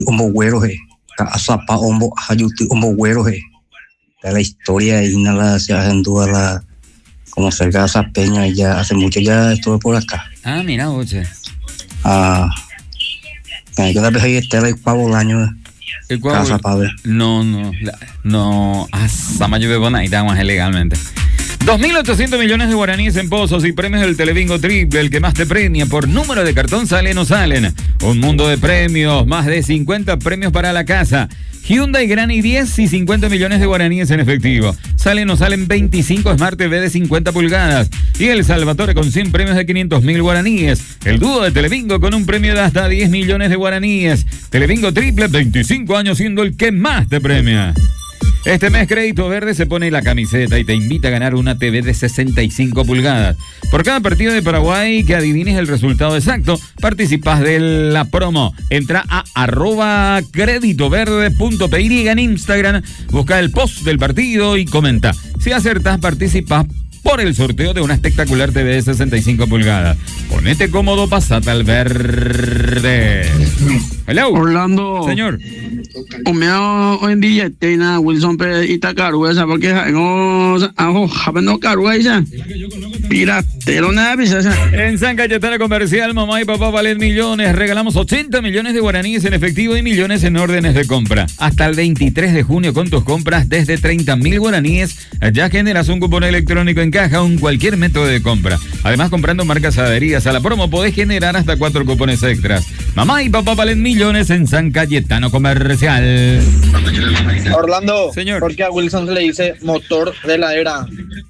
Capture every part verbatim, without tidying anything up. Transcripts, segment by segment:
Ombo güero, eh. Asapa Ombo, Hayuti, Ombo güero, eh. La historia y nada se hacen duda la. Como cerca de esa peña, ya hace mucho ya estuve por acá. Ah, mira, oye. Ah. Yo tal vez ahí esté el pavo el año. El cuavo. No, no. La, no. Hasta mayo de bona y más ilegalmente. dos mil ochocientos millones de guaraníes en pozos y premios del Telebingo Triple, el que más te premia por número de cartón salen o salen. Un mundo de premios, más de cincuenta premios para la casa. Hyundai Gran i diez y cincuenta millones de guaraníes en efectivo. Salen o salen veinticinco Smart T V de cincuenta pulgadas. Y el Salvatore con cien premios de quinientos mil guaraníes. El dúo de Telebingo con un premio de hasta diez millones de guaraníes. Telebingo Triple, veinticinco años siendo el que más te premia. Este mes Crédito Verde se pone la camiseta y te invita a ganar una T V de sesenta y cinco pulgadas. Por cada partido de Paraguay que adivines el resultado exacto, participas de la promo. Entra a arroba créditoverde.py en Instagram, busca el post del partido y comenta. Si acertás, participas por el sorteo de una espectacular T V de sesenta y cinco pulgadas. Ponete cómodo, pasate al verde. Hello. Orlando. Señor. Omeo hoy en día tiene Wilson Pérez y Tacaru esa porque no ajo no Caru esa. Piratero nada En San Cayetano Comercial, mamá y papá valen millones. Regalamos ochenta millones de guaraníes en efectivo y millones en órdenes de compra. Hasta el veintitrés de junio con tus compras desde treinta mil guaraníes ya generas un cupón electrónico en caja o en cualquier método de compra. Además, comprando marcas adheridas a la promo podés generar hasta cuatro cupones extras. Mamá y papá valen millones en San Cayetano Comercial. Orlando, señor. ¿Por qué a Wilson se le dice motor de la era?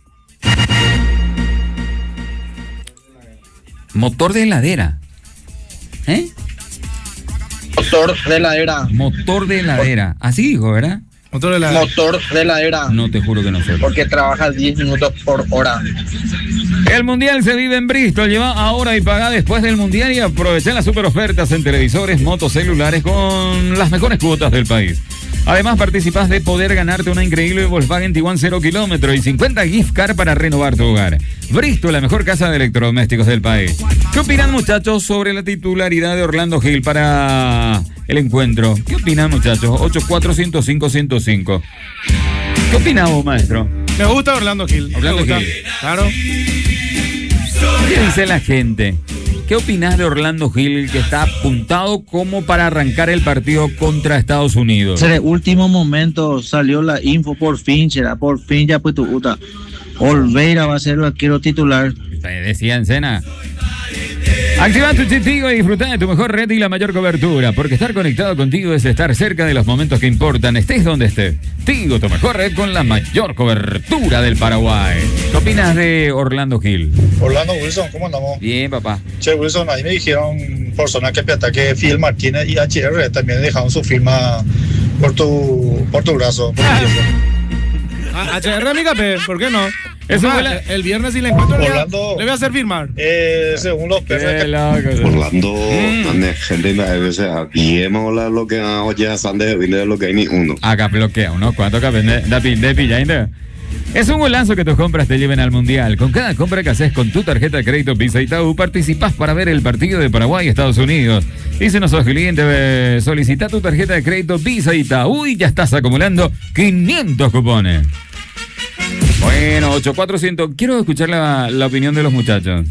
Motor de heladera. ¿Eh? Motor de la era. Motor de heladera. Así dijo, ¿verdad? Motor de la era. Motor de la era. No, te juro que no sé. Porque trabajas diez minutos por hora. El mundial se vive en Bristol. Lleva ahora y paga después del mundial y aprovecha las super ofertas en televisores, motos, celulares con las mejores cuotas del país. Además, participas de poder ganarte una increíble Volkswagen Tiguan cero kilómetros y cincuenta gift card para renovar tu hogar. Bristol, la mejor casa de electrodomésticos del país. ¿Qué opinan, muchachos, sobre la titularidad de Orlando Gil para el encuentro? ¿Qué opinan, muchachos? ocho cuatro cero cinco cero cinco. ¿Qué opinás vos, maestro? Me gusta Orlando Gil. Orlando Me gusta. Gil. Claro. ¿Qué dice la gente? ¿Qué opinás de Orlando Gil, que está apuntado como para arrancar el partido contra Estados Unidos? En el último momento salió la info, por fin, será por fin ya pues tu puta. Olveira va a ser el arquero titular. Te decía en cena. Activa tu chip Tigo y disfruta de tu mejor red y la mayor cobertura, porque estar conectado contigo es estar cerca de los momentos que importan, estés donde estés. Tigo, tu mejor red con la mayor cobertura del Paraguay. ¿Qué opinas de Orlando Gil? Orlando Wilson, ¿cómo andamos? Bien, papá. Che, Wilson, ahí me dijeron personas que piensan que Fidel Martínez y H R también dejaron su firma por tu, por tu brazo. Por Ah, H R, amiga, ¿por qué no? Eso Ah, fue la... El viernes si le encuentro Orlando, le voy a hacer firmar. Eh, según los perros. Orlando, ande gente a veces aquí hemos lo que oye Sande de lo que hay ni uno. Acá bloquea unos cuantos que vende de pilla. Es un golazo que tus compras te lleven al mundial. Con cada compra que haces con tu tarjeta de crédito Visa Itaú, participás para ver el partido de Paraguay y Estados Unidos. Y si no sos cliente, solicita tu tarjeta de crédito Visa Itaú y ya estás acumulando quinientos cupones. Bueno, ocho cuatrocientos. Quiero escuchar la, la opinión de los muchachos.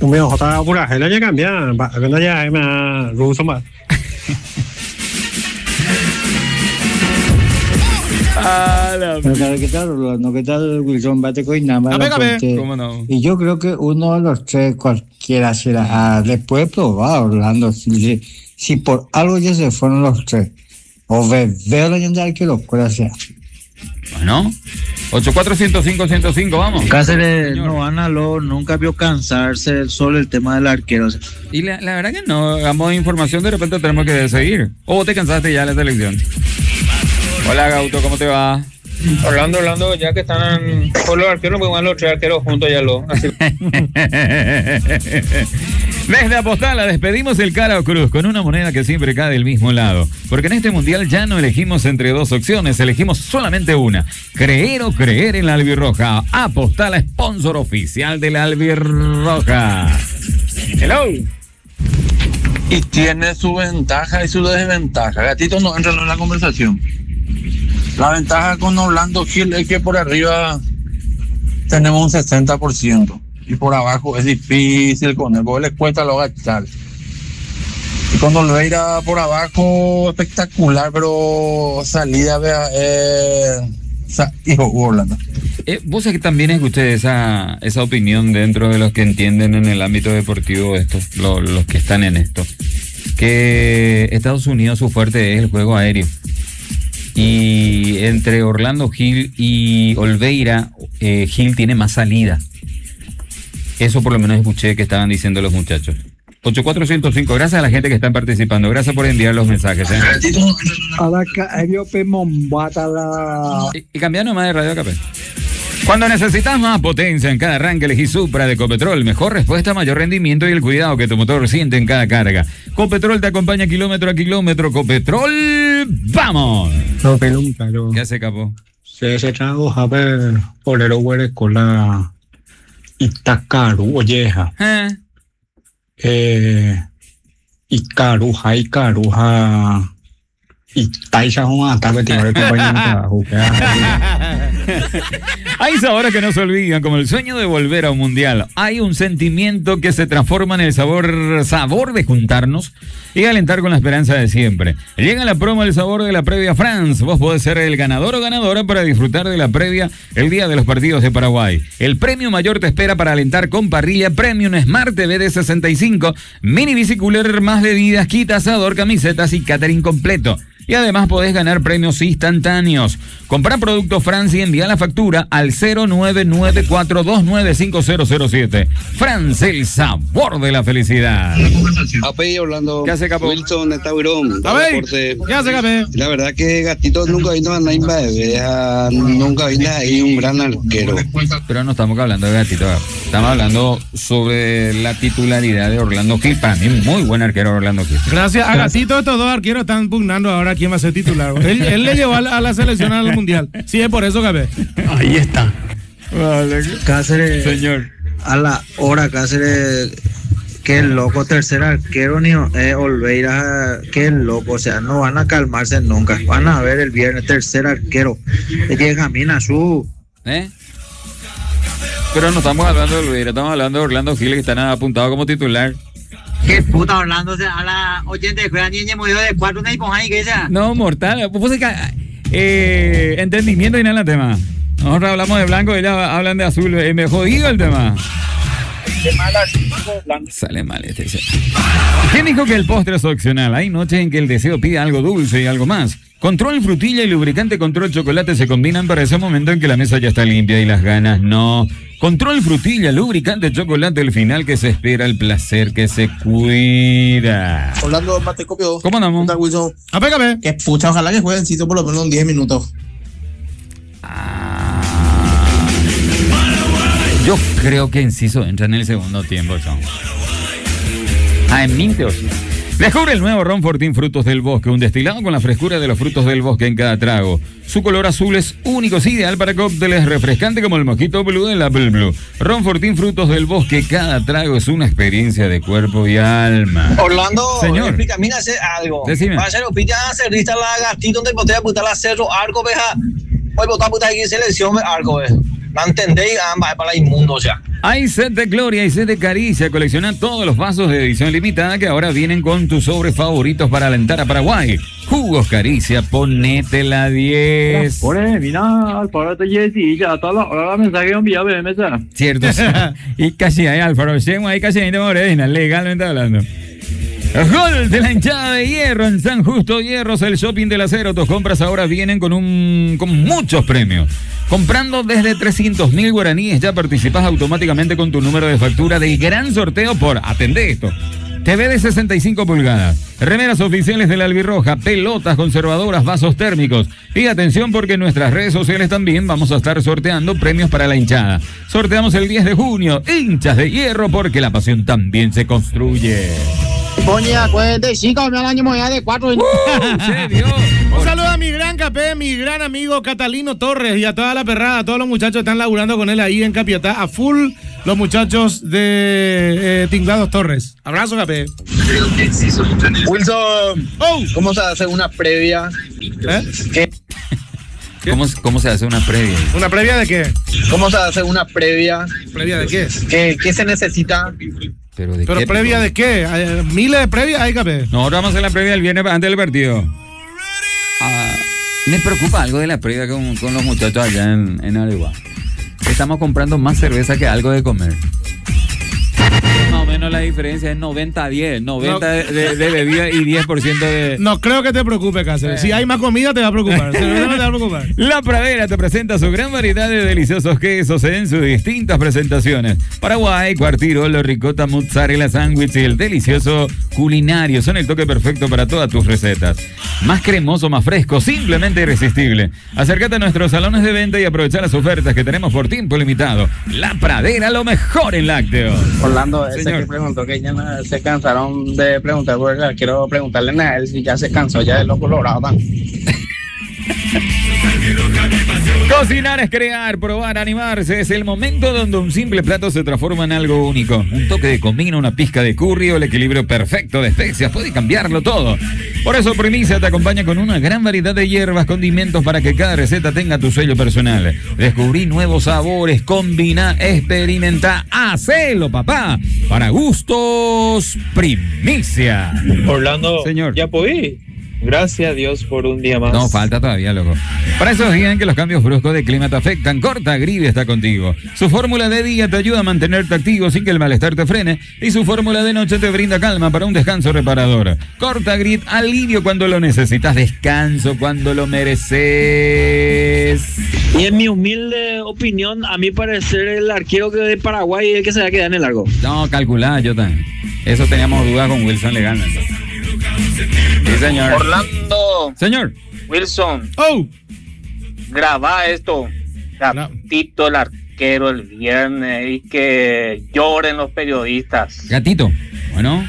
Ah, Pero claro, ¿qué tal, Orlando? ¿Qué tal, Wilson? Bate con nada. ¿Cómo no? Y yo creo que uno de los tres, cualquiera será. Ah, después probar, Orlando. Si, si por algo ya se fueron los tres. O veo la gente que lo pueda hacer. Bueno, ocho cuatro cero cinco cero cinco, vamos. Cáceres no van a lo, nunca vio cansarse solo el tema del arquero. Y la, la verdad que no, damos información, de repente tenemos que seguir. O vos te cansaste ya de la selección. Hola, Gauto, ¿cómo te va? Orlando, Orlando, ya que están por los arqueros, pues van los tres arqueros juntos ya lo. Así. Desde Apostala despedimos el cara o cruz con una moneda que siempre cae del mismo lado. Porque en este mundial ya no elegimos entre dos opciones, elegimos solamente una. Creer o creer en la albirroja. Apostala, sponsor oficial de la albirroja. Hello. y tiene su ventaja y su desventaja. Gatito no entra en la conversación. La ventaja con Orlando Gil es que por arriba tenemos un sesenta por ciento y por abajo es difícil con él, porque le cuesta lo agachar. Y con Olveira por abajo espectacular, pero salida, vea, eh, sa- hijo Orlando. Eh, vos sabés que también escuché esa, esa opinión dentro de los que entienden en el ámbito deportivo esto, lo, los que están en esto, que Estados Unidos su fuerte es el juego aéreo. Y entre Orlando Gil y Olveira, eh, Gil tiene más salida. Eso por lo menos escuché que estaban diciendo los muchachos. ocho cuatro cero cinco, gracias a la gente que está participando, gracias por enviar los mensajes. ¿eh? Y, y cambiar nomás de radio acá. Cuando necesitas más potencia en cada arranque, elegí Supra de Copetrol. Mejor respuesta, mayor rendimiento y el cuidado que tu motor siente en cada carga. Copetrol te acompaña kilómetro a kilómetro. Copetrol, ¡vamos! No, pregunta, yo. ¿Qué hace, capo? Se se trago a ver polero huele con la Itacaru, oyeja. ¿Eh? Eh, Ikaru, Haikaru, ha. Y Taisha Juan, tal vez tiene el compañero de trabajo. Hay sabores que no se olvidan, como el sueño de volver a un mundial. Hay un sentimiento que se transforma en el sabor, sabor de juntarnos y alentar con la esperanza de siempre. Llega la promo El Sabor de la Previa France. Vos podés ser el ganador o ganadora para disfrutar de la previa el día de los partidos de Paraguay. El premio mayor te espera para alentar con parrilla Premium Smart T V de sesenta y cinco, mini bicicooler, más bebidas, kit asador, camisetas y catering completo. Y además podés ganar premios instantáneos. Comprar producto France y envía la factura al cero nueve nueve cuatro dos nueve cinco cero cero siete. France, el sabor de la felicidad. Ape Orlando. ¿Qué hace, capo? Wilson, está Virón. ¿Qué hace, Capé? La verdad que Gatito nunca vino a Naimba de Vea, nunca vino ahí un gran arquero. Pero no estamos hablando de Gatito, estamos hablando sobre la titularidad de Orlando Gil. Para mí, muy buen arquero Orlando Gil. Gracias a Gatito, estos dos arqueros están pugnando ahora quién va a ser titular. Él, él le llevó a la, a la selección al mundial. Sí, es por eso, Capé. Ahí está. Vale. Cáceres, señor. A la hora, Cáceres, qué loco, tercer arquero, ni eh, Olveira, qué loco, o sea, no van a calmarse nunca. Van a ver el viernes, tercer arquero. Llega Mina su. ¿Eh? Pero no estamos hablando de Olveira, estamos hablando de Orlando Gil, que está apuntado como titular. Qué puta Orlando, o sea, a la oyente de juega niña murió de cuatro, una y ponja y que ella. No, mortal. Pues, eh, entendimiento y nada el tema. Nosotros hablamos de blanco y ellos hablan de azul. Eh, me jodido el tema. Sale mal este. ¿Quién dijo que el postre es opcional? Hay noches en que el deseo pide algo dulce y algo más. Control frutilla y lubricante Control chocolate se combinan para ese momento en que la mesa ya está limpia y las ganas no. Control frutilla, lubricante chocolate, el final que se espera, el placer que se cuida. Orlando Matecopio. ¿Cómo andamos? ¿Qué tal, Wilson? Apégame. Que pucha, ojalá que jueguen Cito por lo menos en diez minutos. Yo creo que Enciso entra en el segundo tiempo, son. Ah, en Minteos. Descubre el nuevo Ron Fortín Frutos del Bosque, un destilado con la frescura de los frutos del bosque en cada trago. Su color azul es único, es ideal para cócteles, refrescante como el Mojito Blue del Apple Blue. Ron Fortín Frutos del Bosque, cada trago es una experiencia de cuerpo y alma. Orlando, señor, explícame hacer algo. Decime. Va a ser opilla cerrista la Gatito donde botea puta la cerro arco veja. Hoy botar puta aquí selección arco ve. ¿No entendéis? Ambas para la inmundo, o sea. Hay set de gloria y set de caricia. Colecciona todos los vasos de edición limitada que ahora vienen con tus sobres favoritos para alentar a Paraguay. Jugos Caricia, ponete la diez. Pone, mira, Alfaro te Jessy, ya toda la hora mensaje enviado de mesa. Cierto. Y casi hay Alfaro, ahí casi hay de Morena, legalmente hablando. Gol de la hinchada de Hierro en San Justo Hierros, el shopping del acero. Tus compras ahora vienen con un con muchos premios. Comprando desde trescientos mil guaraníes ya participas automáticamente con tu número de factura del gran sorteo por, atendé esto, T V de sesenta y cinco pulgadas, remeras oficiales de la Albirroja, pelotas conservadoras, vasos térmicos. Y atención porque en nuestras redes sociales también vamos a estar sorteando premios para la hinchada. Sorteamos el diez de junio, hinchas de Hierro, porque la pasión también se construye. Ponía cuarenta y cinco, me al año moneda de cuatro. Uh, se vio. Un saludo a mi gran capé, mi gran amigo Catalino Torres y a toda la perrada, a todos los muchachos que están laburando con él ahí en Capiatá, a full los muchachos de eh, Tinglados Torres. Abrazo, capé. Wilson, oh, ¿cómo se hace una previa? ¿Eh? ¿Qué? ¿Cómo, ¿Cómo se hace una previa? ¿Una previa de qué? ¿Cómo se hace una previa? ¿Previa de qué? ¿Qué, qué se necesita? ¿Pero de ¿Pero qué? previa de qué? ¿Hay miles de previas hay, capé? No, ahora vamos a hacer la previa el viernes antes del partido. Ah, me preocupa algo de la previa con, con los muchachos allá en, en Areguá. Estamos comprando más cerveza que algo de comer. Más o menos la diferencia es noventa a diez. noventa No. de, de, de bebida y diez por ciento de... No creo que te preocupe, Cáceres. Si hay más comida, te va a preocupar. Si no, te va a preocupar. La Pradera te presenta su gran variedad de deliciosos quesos en sus distintas presentaciones. Paraguay, cuartirolo, ricota, mozzarella, sándwich y el delicioso culinario son el toque perfecto para todas tus recetas. Más cremoso, más fresco, simplemente irresistible. Acércate a nuestros salones de venta y aprovecha las ofertas que tenemos por tiempo limitado. La Pradera, lo mejor en lácteos. Orlando, ese Señor. que preguntó que ya no se cansaron de preguntar, porque quiero preguntarle a él si ya se cansó ya de los colorados. Cocinar es crear, probar, animarse. Es el momento donde un simple plato se transforma en algo único. Un toque de comino, una pizca de curry o el equilibrio perfecto de especias puede cambiarlo todo. Por eso Primicia te acompaña con una gran variedad de hierbas, condimentos para que cada receta tenga tu sello personal. Descubrí nuevos sabores, combina, experimenta, hacelo, papá. Para gustos, Primicia. Orlando, Señor. ya podí. Gracias a Dios por un día más. No, falta todavía, loco. Para esos días en que los cambios bruscos de clima te afectan, Corta Grid está contigo. Su fórmula de día te ayuda a mantenerte activo sin que el malestar te frene y su fórmula de noche te brinda calma para un descanso reparador. Corta Grid, alivio cuando lo necesitas, descanso cuando lo mereces. Y en mi humilde opinión, a mi parecer, el arquero que de Paraguay es el que se va a quedar en el largo. No, calculá, yo también. Eso teníamos dudas con Wilson legalmente. Sí, señor. Orlando. Señor. Wilson. Oh. Graba esto. Gatito el arquero el viernes y que lloren los periodistas. Gatito. Bueno.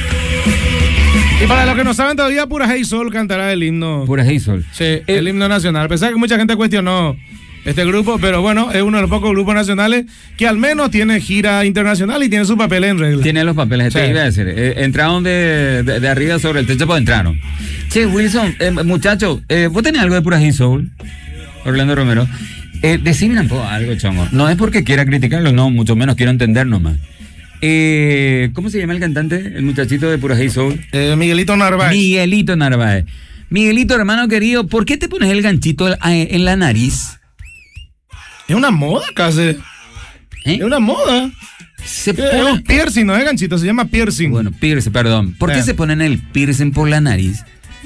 Y para los que no saben todavía, Pura Hey Sol cantará el himno. Pura Hey Sol. Sí, el, el himno nacional. A pesar que mucha gente cuestionó este grupo, pero bueno, es uno de los pocos grupos nacionales que al menos tiene gira internacional y tiene su papel en regla. Tiene los papeles, te Sí. iba a decir. Eh, entraron de, de, de arriba sobre el techo, pues entraron. Che, Wilson, eh, muchacho, eh, ¿vos tenés algo de Pura Hey Soul? Orlando Romero. Eh, decime un poco algo, chongo. No es porque quiera criticarlo, no, mucho menos quiero entender nomás. Eh, ¿Cómo se llama el cantante? El muchachito de Pura Hey Soul. Eh, Miguelito Narváez. Miguelito Narváez. Miguelito, hermano querido, ¿por qué te pones el ganchito en la nariz? Es una moda, casi. ¿Eh? Es una moda. Se es un piercing, no es ganchito, se llama piercing. Bueno, piercing, perdón. ¿Por qué Eh. se ponen el piercing por la nariz?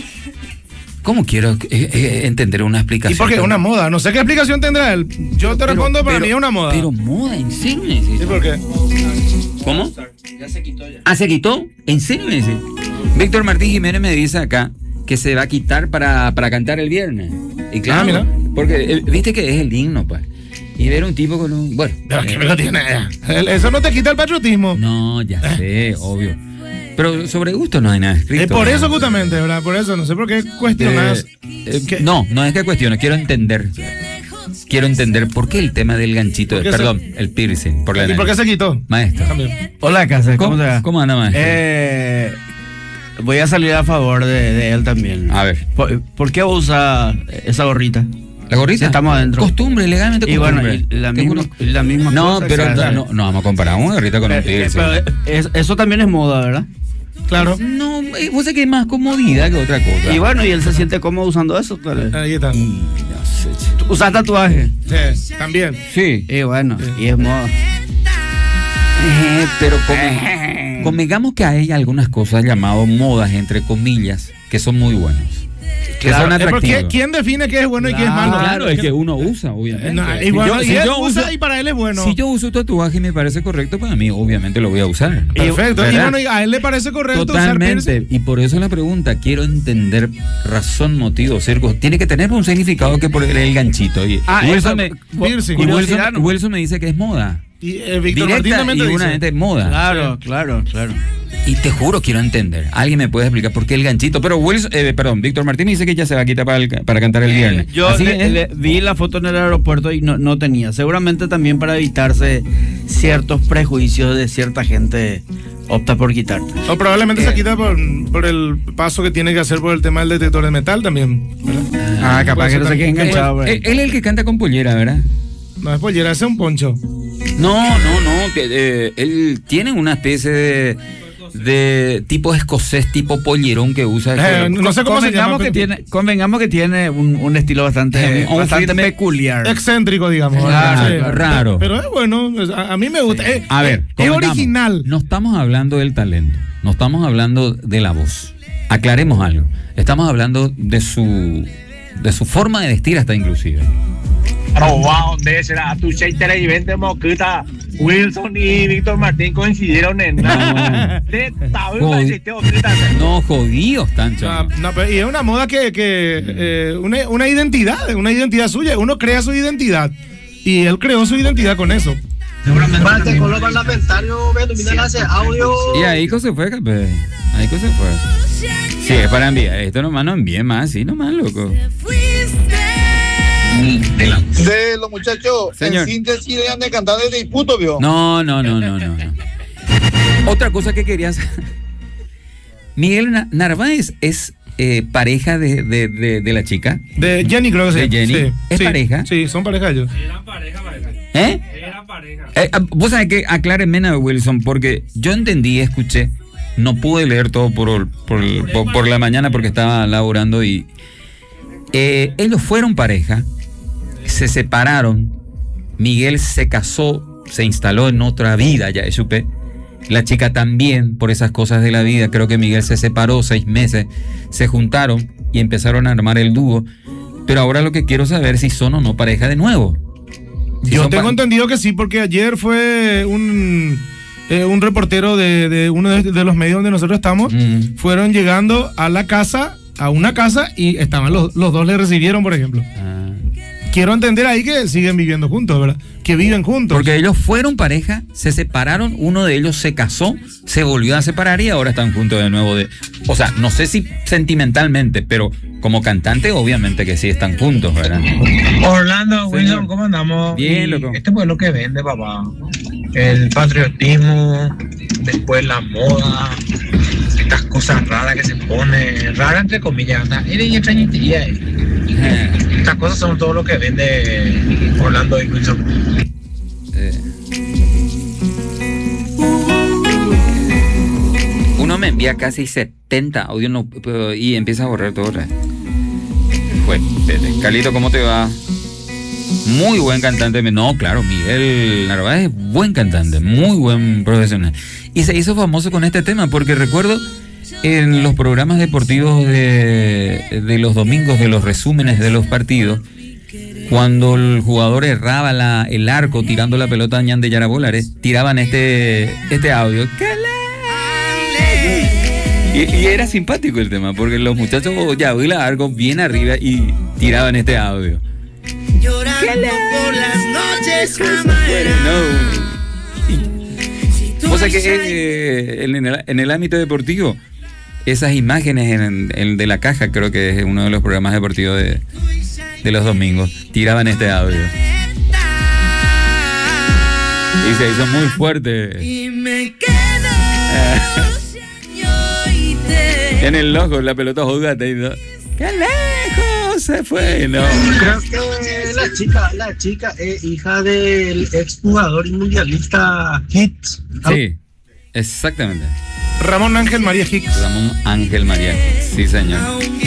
¿Cómo quiero eh, eh, entender una explicación? Y porque es una moda, no sé qué explicación tendrá él. Yo te Pero- respondo, para pero- mí es una moda. Pero moda, ¿en serio me decís? ¿Sí, por qué? ¿Cómo? ¿Ah, se quitó? ¿En serio me decís? Víctor Martín Jiménez me dice acá que se va a quitar para, para cantar el viernes. Y claro, Ah, mira. porque eh, viste que es el himno, pues. Y ver un tipo con un... Bueno. Pero que me lo tiene. El- Eso no te quita el patriotismo. No, ya sé, obvio. Pero sobre gusto no hay nada escrito. Es por ¿no? eso justamente, ¿verdad? Por eso, no sé por qué cuestionas. Eh, eh, no, no es que cuestiono, quiero entender. Quiero entender por qué el tema del ganchito, ¿Por qué perdón, se- el piercing. Por la ¿Y por qué nariz. se quitó? Maestro. También. Hola, Cáceres, ¿cómo, ¿Cómo, te va? ¿Cómo anda, maestro? Eh, voy a salir a favor de, de él también. A ver. ¿Por, por qué usa esa gorrita? ¿La gorrita? Estamos adentro. Costumbre, legalmente Y bueno, costumbre. y la, Te misma, juro. y la misma No, cosa, pero o sea, no, no vamos a comparar una gorrita con un eh, eh, piercing. pero es- eso también es moda, ¿verdad? Claro. No, eh, vos sabés que es más comodidad que otra cosa. Y bueno, y él se siente cómodo usando eso. tal vez. Ahí está. No sé, che. ¿Usas tatuaje? Sí, también. Sí. Y bueno, y es moda. Eh, pero come- convengamos que hay algunas cosas llamadas modas, entre comillas, que son muy buenas. Que Claro, son es porque atractivas. ¿quién define qué es bueno y qué es malo? Claro, el que uno usa, obviamente. No, y Si bueno, yo- y si él yo usa uso- y para él es bueno. Si yo uso tatuaje y me parece correcto, pues a mí obviamente lo voy a usar. Perfecto. Y ¿Verdad? bueno, y a él le parece correcto usar piercing. Totalmente. Y por eso la pregunta, quiero entender razón, motivo, circo. Tiene que tener un significado que por el ganchito. Y Ah, Wilson, eso, me, piercing. y Wilson, Curiosidad, ¿no? Wilson me dice que es moda. Y eh, Víctor Martín Directa también y te una dice. gente es moda. Claro, claro, claro. y te juro, quiero entender. ¿Alguien me puede explicar por qué el ganchito? Pero Wilson, eh, perdón, Víctor Martín dice que ya se va a quitar para, el, para cantar el viernes. Eh, yo ¿Así le, es? le, vi la foto en el aeropuerto y no, no tenía. Seguramente también para evitarse ciertos prejuicios de cierta gente opta por quitarte. O probablemente Eh. se quita por, por el paso que tiene que hacer por el tema del detector de metal también, ¿verdad? Ah, capaz Puede que ser no se quede también. enganchado. Él, él es el que canta con pollera, ¿verdad? No es pollera, ese es un poncho. No, no, no. Que, eh, él tiene una especie de, de tipo escocés, tipo pollerón que usa. Eh, no sé cómo se llama, Convengamos que pero- tiene, convengamos que tiene un, un estilo bastante, Eh, un bastante firme- peculiar. Excéntrico, digamos. Claro, Sí. raro. Pero es bueno, es- a, a mí me gusta. Es, A ver, es convengamos, original. No estamos hablando del talento, no estamos hablando de la voz. Aclaremos algo. Estamos hablando de su de su forma de vestir hasta inclusive. Robado, ¿dónde será? Tu Cheiter y vente moquita. Wilson y Víctor Martín coincidieron en nada. De Jodi- No, jodidos están, No, chaval. no, pero- y es una moda que, que eh, una, una identidad, una identidad suya. Uno crea su identidad. Y él creó su identidad con eso. Seguramente con los parlamentarios, Beto, miren hace audio. Y ahí se fue, capé. Ahí se fue. Sí, es para enviar. Esto nomás no envíe más, sí, nomás, loco. De los muchachos, Señor. en síntesis, le han de cantar desde disputo, vio. No, no, no, no, no, no. Otra cosa que querías. Miguel Na- Narváez es eh, pareja de, de, de, de la chica. De Jenny, creo que sí. De Jenny. Sí, ¿Es sí, pareja? Sí, son pareja ellos. ¿Eh? Eh, vos sabés que aclárenme a Wilson, porque yo entendí, escuché, no pude leer todo por, por, por, por la mañana porque estaba laborando y eh, ellos fueron pareja, se separaron, Miguel se casó, se instaló en otra vida, ya supe, la chica también, por esas cosas de la vida, creo que Miguel se separó seis meses, se juntaron y empezaron a armar el dúo, pero ahora lo que quiero saber es si son o no pareja de nuevo. Si Yo son tengo pa- entendido que sí, porque ayer fue un, eh, un reportero de, de uno de, de los medios donde nosotros estamos. Mm. Fueron llegando a la casa, a una casa, y estaban los, los dos le recibieron, por ejemplo. Ah. Quiero entender ahí que siguen viviendo juntos, ¿verdad? Que viven juntos. Porque ellos fueron pareja, se separaron, uno de ellos se casó, se volvió a separar y ahora están juntos de nuevo. De, o sea, no sé si sentimentalmente, pero como cantante obviamente que sí están juntos, ¿verdad? Orlando, Señor. Wilson, ¿cómo andamos? Bien, Y loco. Este pueblo que vende, papá. El patriotismo, después la moda, estas cosas raras que se ponen, raras entre comillas, anda, era y extrañitería. eh. Estas cosas son todo lo que vende Orlando y Wilson. Eh. Uno me envía casi setenta audios no, pero- y empieza a borrar todo otra vez. Pues, vete. Calito, ¿cómo te va? Muy buen cantante. No, claro, Miguel Narváez es buen cantante, muy buen profesional. Y se hizo famoso con este tema, porque recuerdo en los programas deportivos de, de los domingos, de los resúmenes de los partidos, cuando el jugador erraba la, el arco tirando la pelota a Ñan de Yarabolares, tiraban este, este audio. Y, y era simpático el tema, porque los muchachos ya vi la arco bien arriba y tiraban este audio. Llorando por las noches jamás. No. O sea que eh, en, el, en el ámbito deportivo, esas imágenes en, en de la caja, creo que es uno de los programas deportivos de, de los domingos, tiraban este audio. Y se hizo muy fuerte. Y me quedo y te... En el logo, la pelota jugada y todo. ¡Qué lejos se fue! No. Creo que la chica, la chica es hija del exjugador y mundialista Hicks. Sí, exactamente. Ramón Ángel María Hicks. Ramón Ángel María Hicks, sí señor.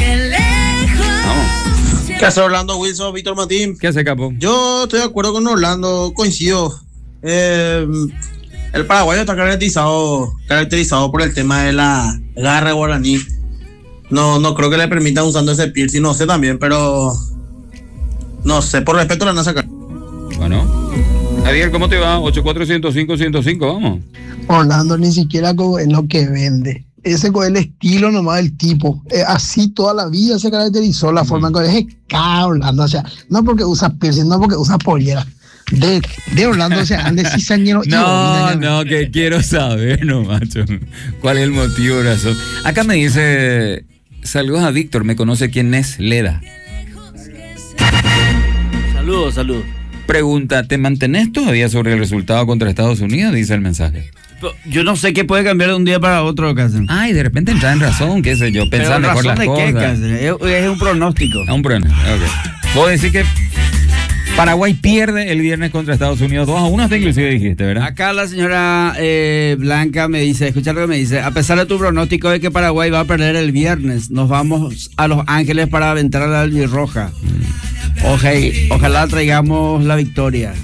Vamos. ¿Qué hace Orlando, Wilson, Víctor Martín? ¿Qué hace, capo? Yo estoy de acuerdo con Orlando, coincido. Eh, el paraguayo está caracterizado, caracterizado por el tema de la garra guaraní. No, no creo que le permitan usando ese piercing, no sé también, pero no sé, por respeto la van a sacar. Bueno. Ariel, ¿cómo te va? ocho cuatro cero cinco ciento cinco, vamos. Orlando ni siquiera co- es lo que vende. Ese con el estilo nomás del tipo. Eh, así toda la vida se caracterizó la forma que es K, Orlando. O sea, no porque usa piercing, no porque usa pollera. de, de Orlando se han de cizañero. No, no, que quiero saber, no, macho. ¿Cuál es el motivo, razón? Acá me dice, saludos a Víctor, me conoce quién es Leda. Saludos, saludos. Pregunta, ¿te mantenés todavía sobre el resultado contra Estados Unidos? Dice el mensaje. Yo no sé qué puede cambiar de un día para otro, Cáceres. Ay, de repente entra en razón, qué sé yo, pensar Pero mejor razón las de cosas. qué, Cáceres? Es, es un pronóstico. Es un pronóstico, ok. Vos decís que Paraguay pierde el viernes contra Estados Unidos dos a uno, hasta inclusive dijiste, ¿verdad? Acá la señora eh, Blanca me dice, escucha lo que me dice, a pesar de tu pronóstico de que Paraguay va a perder el viernes, nos vamos a Los Ángeles para aventar a la albirroja. Oja, ojalá traigamos la victoria.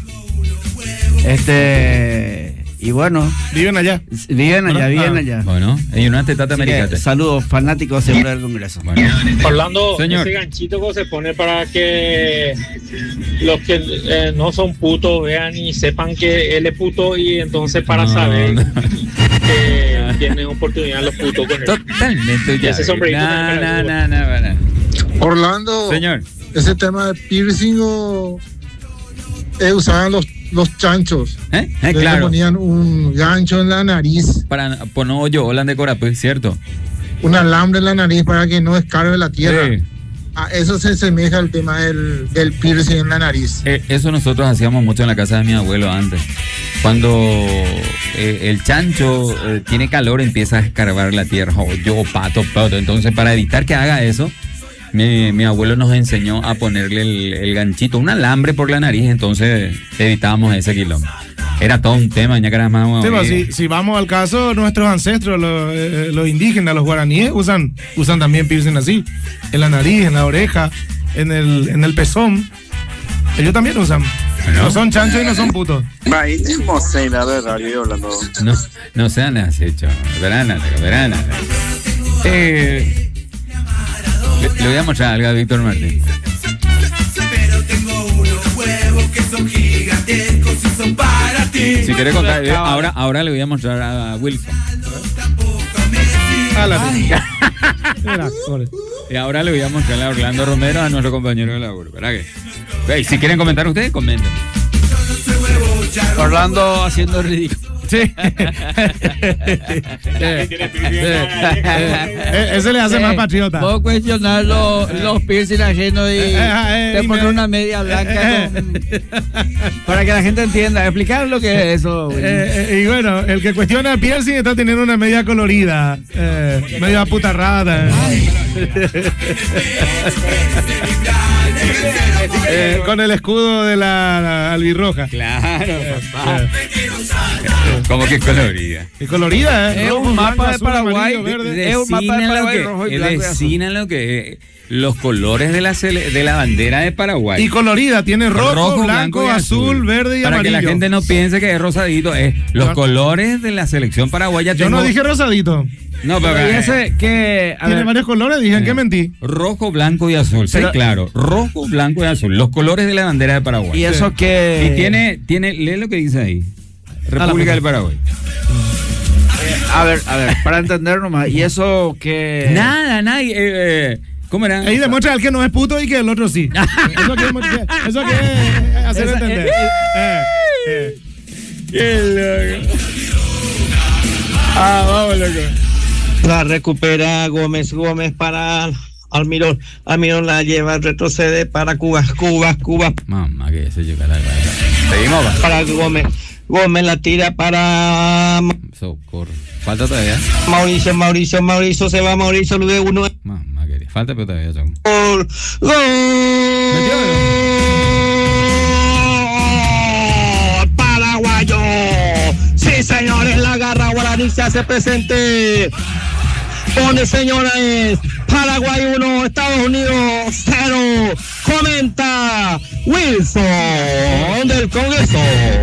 Este... Y bueno, viven allá. Viven allá, Bueno, viven ah. allá. Bueno, hay una tetata Así que, americana. saludos, fanáticos siempre del Congreso. Bueno. Orlando, Señor. ese ganchito que se pone para que los que eh, no son putos vean y sepan que él es puto y entonces para No, saber no. que tienen oportunidad los putos con él. Totalmente Y ya. ese sombrerito No, también para no, el no, no, no. Orlando, Señor. ese tema de piercing o eh, usaban los, los chanchos. ¿Eh? Eh, Le claro. ponían un gancho en la nariz, Para poner hoyo, Holland de Corapé, ¿cierto? un alambre en la nariz para que no escarbe la tierra. Sí. A eso se asemeja al tema del, del piercing en la nariz. Eh, eso nosotros hacíamos mucho en la casa de mi abuelo antes. Cuando eh, el chancho eh, tiene calor, empieza a escarbar la tierra, o yo, pato, pato. Entonces, para evitar que haga eso, mi, mi abuelo nos enseñó a ponerle el, el ganchito, un alambre por la nariz, entonces evitábamos ese quilombo. Era todo un tema, ya que era más... Sí, pues, si, si vamos al caso, nuestros ancestros, los, eh, los indígenas, los guaraníes, usan, usan también piercing así, en la nariz, en la oreja, en el, en el pezón. Ellos también usan. No, no son chanchos y no son putos. Imagínemos la de radio Orlando. No, no sean así, hecho. Verán, verán. Eh, le, le voy a mostrar algo a Víctor Martín. Si querés contar, eh, ahora, ahora le voy a mostrar a Wilson. A la Y ahora le voy a mostrar a Orlando Romero, a nuestro compañero de laburo. ¿Verdad que? Hey, si quieren comentar ustedes, comenten. Orlando haciendo ridículo. Sí. Ese le hace más patriota. Puedo cuestionar los, los piercing ajenos y Eh, eh, te y poner me- una media blanca Eh, con- para que la gente entienda. Explicar lo que es eso. güey. Eh, eh, y bueno, el que cuestiona el piercing está teniendo una media colorida, eh, media putarrada. Eh, con el escudo de la, la albirroja. Claro, papá. Como que colorida. Y colorida, ¿eh? Es Rojo, un mapa blanco, de azul, Paraguay. amarillo, verde. Es un mapa de Vecina lo Paraguay que, rojo y eh, blanco y azul. vecina lo que eh, los colores de la sele- de la bandera de Paraguay. Y colorida, tiene rojo, blanco, azul, verde y Para amarillo. que la gente no piense que es rosadito, es los Yo- colores de la selección paraguaya. Yo no tengo- dije rosadito. No, pero Y eh, ese que a Tiene ver, varios colores, dije, ¿en qué mentí? rojo, blanco y azul. Sí, Pero- claro. Rojo, blanco y azul. Los colores de la bandera de Paraguay. y eso que Y tiene, tiene, lee lo que dice ahí. República del Paraguay. a ver, a ver, para entender nomás. Y eso que Nada, nadie. Eh, eh, ¿Cómo era? Ahí demuestra el que no es puto y que el otro sí. Eso que, eso que es hacer Esa- entender. eh, Eh, eh. Qué loco. Ah, vamos, loco. La recupera Gómez Gómez para Almirón. Almirón la lleva, retrocede para Cuba. Cuba, Cuba. Mamá, que se llega la cabeza. Seguimos, va. Para Gómez. Gómez la tira para Socorro. Falta todavía. Mauricio. Mauricio, Mauricio se va. Mauricio lo de uno. Mamá, que falta pero todavía son. Gol. Gol. Paraguayo. Sí, señores, la garra guaraní se hace presente. Pone, señores, Paraguay uno, Estados Unidos cero. Comenta Wilson del Congreso.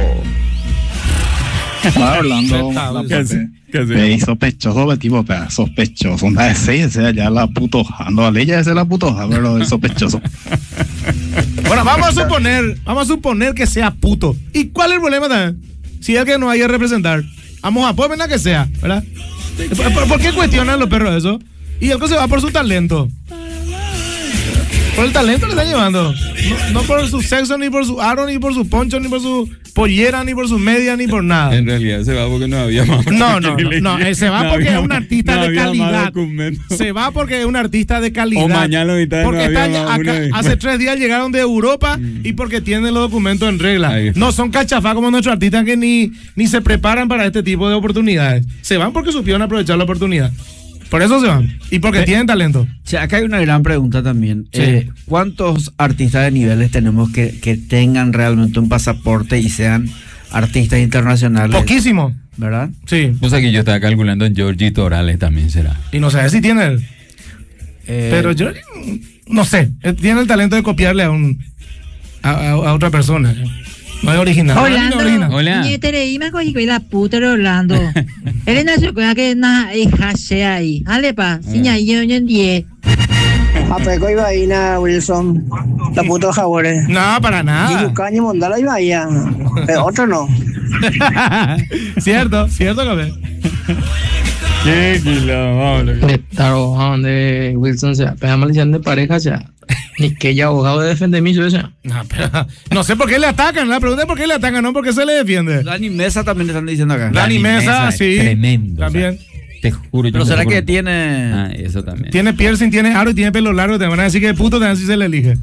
Estaba hablando ¿Qué hace? ¿Qué hace? me sospechoso, tipo, pero sospechoso. Una de seis, o sea, ya la putoja. No, la ley ya es la putoja, pero es sospechoso. Bueno, vamos a suponer, vamos a suponer que sea puto. ¿Y cuál es el problema también? Si es que no hay que representar. Vamos a poner que sea, ¿verdad? ¿Por, por- por qué cuestionan los perros eso? Y el que se va por su talento. Por el talento le están llevando. No, no por su sexo, ni por su aro, ni por su poncho, ni por su pollera, ni por su media, ni por nada. En realidad se va porque no había más. No, no, no, no, él se va No porque había es un más- artista no de había más calidad. documentos. Se va porque es un artista de calidad. O mañana ahorita no porque había está más acá- una vez. hace tres días llegaron de Europa y porque tienen los documentos en regla. No son cachafá como nuestros artistas que ni, ni se preparan para este tipo de oportunidades. Se van porque supieron aprovechar la oportunidad. Por eso se van. Y porque Eh, tienen talento. Che, acá hay una gran pregunta también. Sí. Eh, ¿Cuántos artistas de niveles tenemos que, que tengan realmente un pasaporte y sean artistas internacionales? Poquísimo. ¿Verdad? Sí. O sea que yo estaba calculando en Georgie Torales también será. Y no sé si tiene él. Eh, Pero yo no sé. Él tiene el talento de copiarle a un a, a- a otra persona. No es original. Orlando, No es original. Hola. niñetere, y me cogí con la puta de Orlando. Él nació con que na hija sea ahí. Ale pa, siña yo yo en diez. Apeco iba ahí na Wilson. La puta jabores. No, para nada. Y Yucaña Mondala iba ahí. Pero otro no. Cierto, cierto, Gabriel. Qué quilombo. Estar abogado de Wilson, sea, pero maldición de pareja, sea. Ni que ella abogado de defender mi sea. No, pero, no sé por qué le atacan. La pregunta es por qué le atacan, no porque se le defiende. Dani Mesa también le están diciendo acá. Dani Mesa, es sí. Tremendo. También. Te juro. yo Pero me será juro. que tiene. Ah, eso también. Tiene piercing, tiene aro y tiene pelo largo. Te van a decir que puto, te van a decir si se le elige.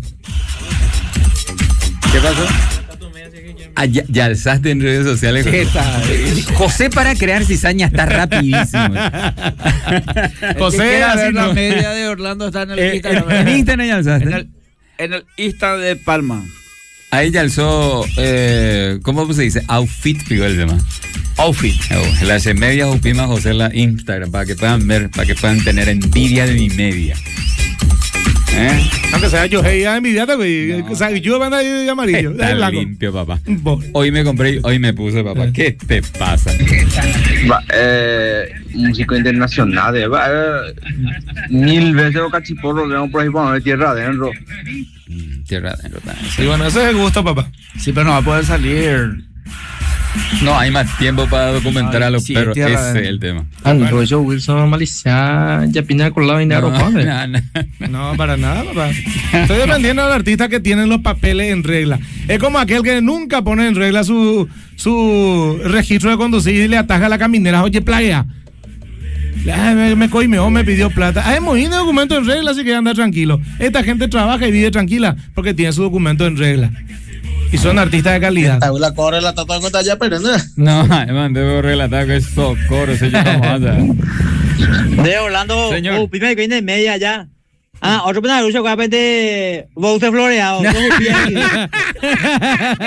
¿Qué pasó? Ah, ya, ya alzaste en redes sociales. ¿Qué tal? José para crear cizaña está rapidísimo. José, José, a así ver, no. la media de Orlando está en el Eh, Instagram. en- en Instagram ya alzaste. En el, en el Insta de Palma. Ahí ya alzó, eh, ¿cómo se dice? Outfit, digo el tema. Outfit. Oh, las medias opima José en la Instagram para que puedan ver, para que puedan tener envidia de mi media. ¿Eh? Aunque sea yo, hey, ya envidiate, güey. O sea, yo van a ir de amarillo. Está Es blanco. limpio, papá. Hoy me compré, hoy me puse, papá. ¿Qué te pasa? Va, eh, músico internacional, eh, va, eh, mil veces o cachiporro que vamos por ahí para ver tierra adentro. Tierra adentro también. Sí, bueno, ese es el gusto, papá. Sí, pero no va a poder salir. No, hay más tiempo para documentar a los Sí, perros. tierra Ese es adentro. el tema. Ah, no, yo Wilson Malicia, ya pina con la vaina No, padre. no, no. No, para nada, papá. Estoy defendiendo a los artistas que tienen los papeles en regla. Es como aquel que nunca pone en regla su, su registro de conducir y le ataja a la caminera. Oye, playa. Ay, me, me coimeó, me pidió plata. Ah, hemos ido documento en regla, así que anda tranquilo. Esta gente trabaja y vive tranquila porque tiene su documento en regla. Y son artistas de calidad. La corre la tata con ya perdiendo. No, además debo relatar que es socorro, ese yo estamos allá. De Orlando, Señor. uh, primero que viene en media ya. Ah, otro penal, que de repente vos te floreado.